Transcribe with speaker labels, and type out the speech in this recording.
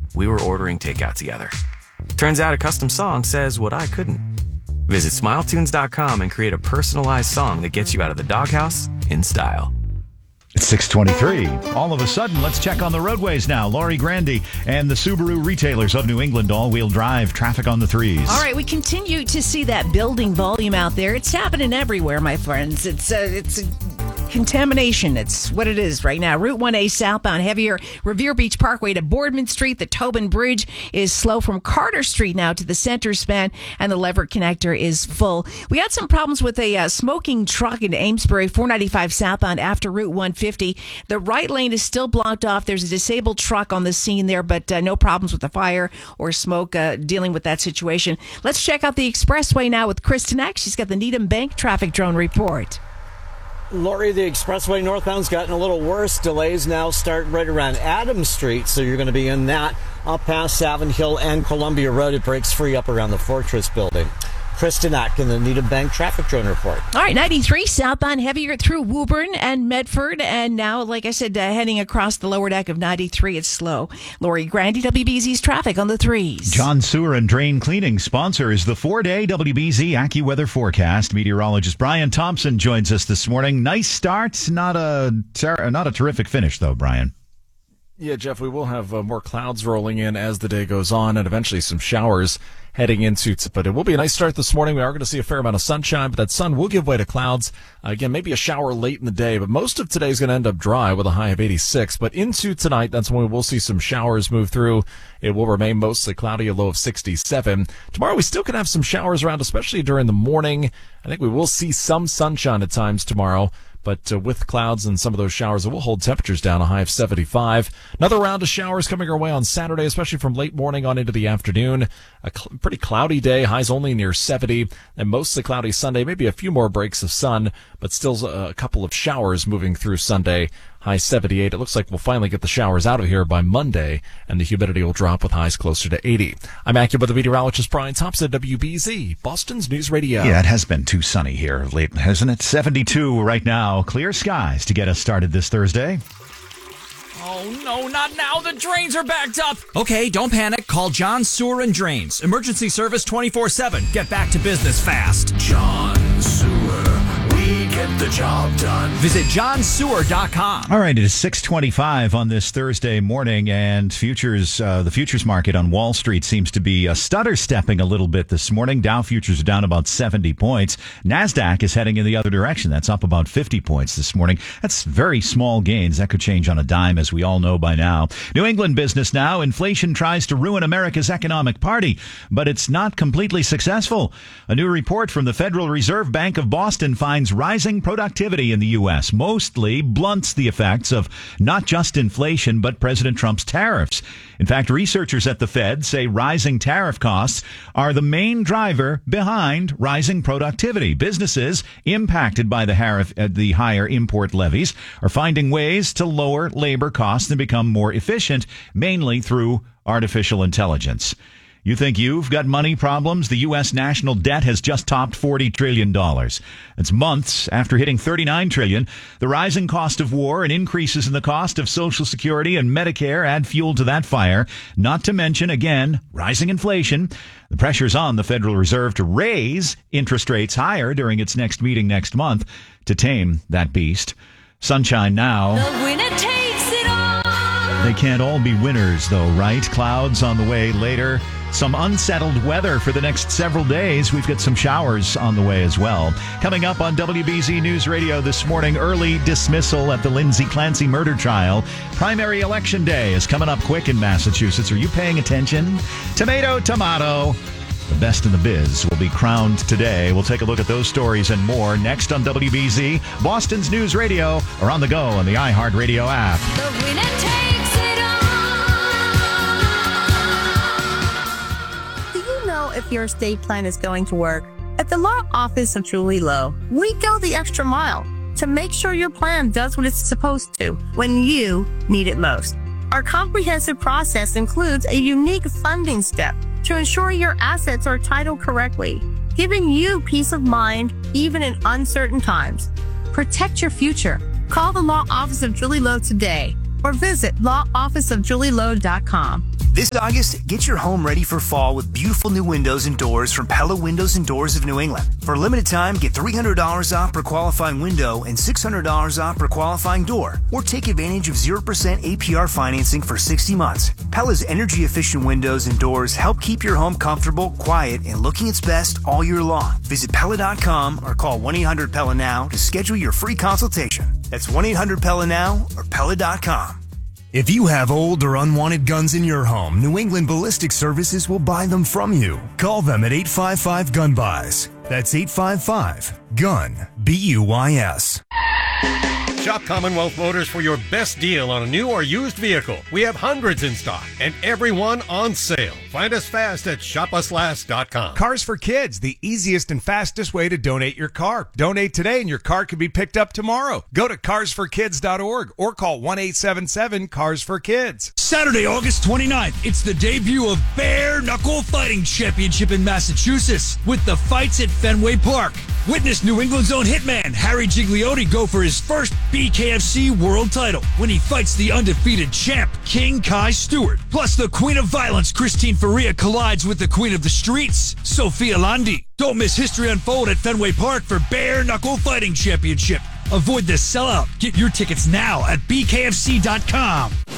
Speaker 1: we were ordering takeout together. Turns out a custom song says what I couldn't. Visit SmileTunes.com and create a personalized song that gets you out of the doghouse in style.
Speaker 2: It's 6:23. All of a sudden, let's check on the roadways now. Lori Grandi and the Subaru retailers of New England all-wheel drive traffic on the threes.
Speaker 3: All right, we continue to see that building volume out there. It's happening everywhere, my friends. It's contamination. It's what it is right now. Route 1A southbound, heavier. Revere Beach Parkway to Boardman Street. The Tobin Bridge is slow from Carter Street now to the center span, and the Leverett Connector is full. We had some problems with a smoking truck in Amesbury, 495 southbound after Route 150. The right lane is still blocked off. There's a disabled truck on the scene there, but no problems with the fire or smoke dealing with that situation. Let's check out the expressway now with Kristen Eck. She's got the Needham Bank traffic drone report.
Speaker 4: Lori, the expressway northbound's gotten a little worse. Delays now start right around Adams Street, so you're going to be in that up past Savin Hill and Columbia Road. It breaks free up around the Fortress building. Kristen Ack in the Needham Bank traffic drone report.
Speaker 3: All right, 93 southbound, heavier through Woburn and Medford. And now, like I said, heading across the lower deck of 93, it's slow. Lori Grandi, WBZ's traffic on the threes.
Speaker 2: John Sewer and Drain Cleaning sponsors the 4-day WBZ AccuWeather forecast. Meteorologist Brian Thompson joins us this morning. Nice start, not a terrific finish, though, Brian.
Speaker 5: Yeah, Jeff, we will have more clouds rolling in as the day goes on and eventually some showers heading into, but it will be a nice start this morning. We are going to see a fair amount of sunshine, but that sun will give way to clouds. Again, maybe a shower late in the day, but most of today is going to end up dry with a high of 86. But into tonight, that's when we will see some showers move through. It will remain mostly cloudy, a low of 67. Tomorrow, we still could have some showers around, especially during the morning. I think we will see some sunshine at times tomorrow. But with clouds and some of those showers, it will hold temperatures down, a high of 75. Another round of showers coming our way on Saturday, especially from late morning on into the afternoon. A pretty cloudy day, highs only near 70, and mostly cloudy Sunday, maybe a few more breaks of sun, but still a couple of showers moving through Sunday. High 78. It looks like we'll finally get the showers out of here by Monday, and the humidity will drop with highs closer to 80. I'm AccuWeather meteorologist Brian Thompson, WBZ, Boston's News Radio.
Speaker 2: Yeah, it has been too sunny here lately, hasn't it? 72 right now. Clear skies to get us started this Thursday.
Speaker 6: Oh, no, not now. The drains are backed up. Okay, don't panic. Call John Sewer and Drains. Emergency service 24/7. Get back to business fast.
Speaker 7: John Sewer. We get the job done.
Speaker 6: Visit johnsewer.com.
Speaker 2: All right, it is 6:25 on this Thursday morning, and the futures market on Wall Street seems to be stutter-stepping a little bit this morning. Dow futures are down about 70 points. NASDAQ is heading in the other direction. That's up about 50 points this morning. That's very small gains. That could change on a dime, as we all know by now. New England business now. Inflation tries to ruin America's economic party, but it's not completely successful. A new report from the Federal Reserve Bank of Boston finds rising productivity in the U.S. mostly blunts the effects of not just inflation, but President Trump's tariffs. In fact, researchers at the Fed say rising tariff costs are the main driver behind rising productivity. Businesses impacted by the higher import levies are finding ways to lower labor costs and become more efficient, mainly through artificial intelligence. You think you've got money problems? The U.S. national debt has just topped $40 trillion. That's months after hitting $39 trillion. The rising cost of war and increases in the cost of Social Security and Medicare add fuel to that fire. Not to mention, again, rising inflation. The pressure's on the Federal Reserve to raise interest rates higher during its next meeting next month to tame that beast. Sunshine now.
Speaker 3: The winner takes it all.
Speaker 2: They can't all be winners, though, right? Clouds on the way later. Some unsettled weather for the next several days. We've got some showers on the way as well. Coming up on WBZ News Radio this morning, early dismissal at the Lindsay Clancy murder trial. Primary election day is coming up quick in Massachusetts. Are you paying attention? Tomato, tomato. The best in the biz will be crowned today. We'll take a look at those stories and more next on WBZ, Boston's News Radio, or on the go on the iHeartRadio app.
Speaker 3: The winner takes it all.
Speaker 8: Do you know if your estate plan is going to work? At the law office of Julie Lowe, we go the extra mile to make sure your plan does what it's supposed to when you need it most. Our comprehensive process includes a unique funding step to ensure your assets are titled correctly, giving you peace of mind even in uncertain times. Protect your future. Call the Law Office of Julie Lowe today or visit lawofficeofjulielowe.com.
Speaker 9: This August, get your home ready for fall with beautiful new windows and doors from Pella Windows and Doors of New England. For a limited time, get $300 off per qualifying window and $600 off per qualifying door. Or take advantage of 0% APR financing for 60 months. Pella's energy-efficient windows and doors help keep your home comfortable, quiet, and looking its best all year long. Visit Pella.com or call 1-800-PELLA now to schedule your free consultation. That's 1-800-PELLA now or Pella.com.
Speaker 10: If you have old or unwanted guns in your home, New England Ballistic Services will buy them from you. Call them at 855-GUN-BUYS. That's 855-GUN, BUYS.
Speaker 11: Shop Commonwealth Motors for your best deal on a new or used vehicle. We have hundreds in stock and every one on sale. Find us fast at shopuslast.com.
Speaker 12: Cars for Kids, the easiest and fastest way to donate your car. Donate today and your car could be picked up tomorrow. Go to carsforkids.org or call 1-877-CARS-FOR-KIDS.
Speaker 13: Saturday, August 29th, it's the debut of Bare Knuckle Fighting Championship in Massachusetts with the fights at Fenway Park. Witness New England's own hitman, Harry Gigliotti, go for his first BKFC world title when he fights the undefeated champ, King Kai Stewart. Plus, the Queen of Violence, Christine Faria, collides with the Queen of the Streets, Sophia Landi. Don't miss history unfold at Fenway Park for Bare Knuckle Fighting Championship. Avoid the sellout. Get your tickets now at BKFC.com.